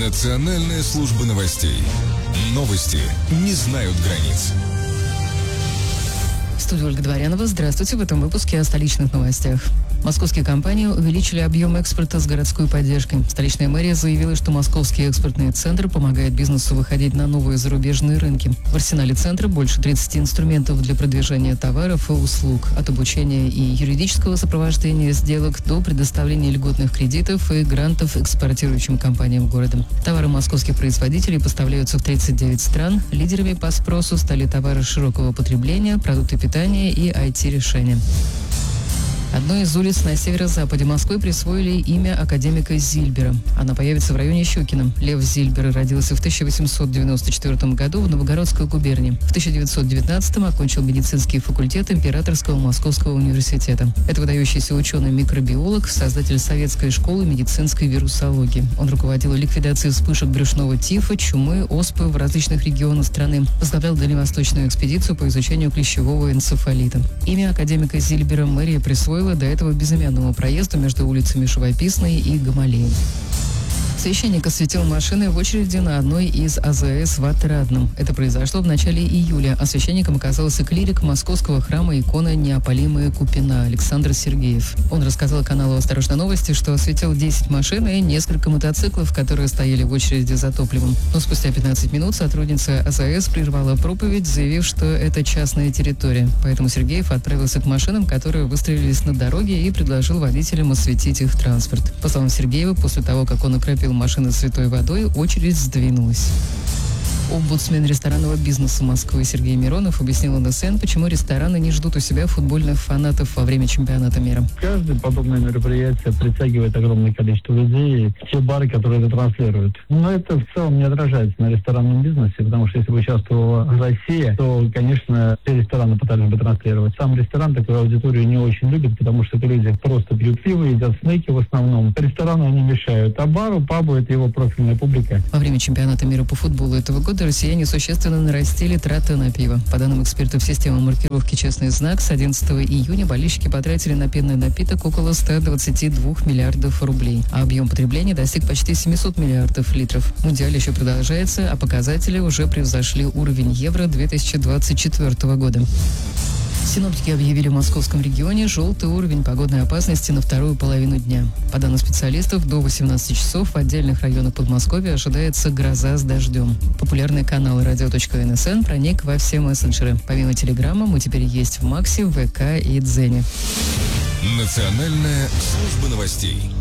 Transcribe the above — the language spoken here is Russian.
Национальная служба новостей. Новости не знают границ. В студии Ольга Дворянова. Здравствуйте. В этом выпуске о столичных новостях. Московские компании увеличили объем экспорта с городской поддержкой. Столичная мэрия заявила, что Московский экспортный центр помогает бизнесу выходить на новые зарубежные рынки. В арсенале центра больше 30 инструментов для продвижения товаров и услуг. От обучения и юридического сопровождения сделок до предоставления льготных кредитов и грантов экспортирующим компаниям города. Товары московских производителей поставляются в 39 стран. Лидерами по спросу стали товары широкого потребления, продукты питания и IT-решения. Одной из улиц на северо-западе Москвы присвоили имя академика Зильбера. Она появится в районе Щукина. Лев Зильбер родился в 1894 году в Новгородской губернии. В 1919-м окончил медицинский факультет Императорского Московского университета. Это выдающийся ученый-микробиолог, создатель советской школы медицинской вирусологии. Он руководил ликвидацией вспышек брюшного тифа, чумы, оспы в различных регионах страны. Возглавлял дальневосточную экспедицию по изучению клещевого энцефалита. Имя академика Зильбера мэрия присвоила до этого безымянному проезду между улицами Живописной и Гамалеи. Священник осветил машины в очереди на одной из АЗС в Отрадном. Это произошло в начале июля, а священником оказался клирик московского храма иконы Неопалимая Купина Александр Сергеев. Он рассказал каналу «Осторожно новости», что осветил 10 машин и несколько мотоциклов, которые стояли в очереди за топливом. Но спустя 15 минут сотрудница АЗС прервала проповедь, заявив, что это частная территория. Поэтому Сергеев отправился к машинам, которые выстроились на дороге, и предложил водителям осветить их транспорт. По словам Сергеева, после того, как он окропил машины святой водой, очередь сдвинулась. Омбудсмен ресторанного бизнеса Москвы Сергей Миронов объяснил НСН, почему рестораны не ждут у себя футбольных фанатов во время чемпионата мира. Каждое подобное мероприятие притягивает огромное количество людей, те бары, которые это транслируют. Но это в целом не отражается на ресторанном бизнесе, потому что если бы участвовала Россия, то, конечно, все рестораны пытались бы транслировать. Сам ресторан такую аудиторию не очень любит, потому что это люди просто пьют пиво, едят снеки в основном. Рестораны они мешают, а бару, пабу — это его профильная публика. Во время чемпионата мира по футболу этого года россияне существенно нарастили траты на пиво. По данным экспертов системы маркировки «Честный знак», с 11 июня болельщики потратили на пенный напиток около 122 миллиардов рублей, а объем потребления достиг почти 700 миллиардов литров. Мундиаль еще продолжается, а показатели уже превзошли уровень Евро 2024 года. Синоптики объявили в московском регионе желтый уровень погодной опасности на вторую половину дня. По данным специалистов, до 18 часов в отдельных районах Подмосковья ожидается гроза с дождем. Популярный канал radio.nsn проник во все мессенджеры. Помимо Телеграма, мы теперь есть в Максе, ВК и Дзене. Национальная служба новостей.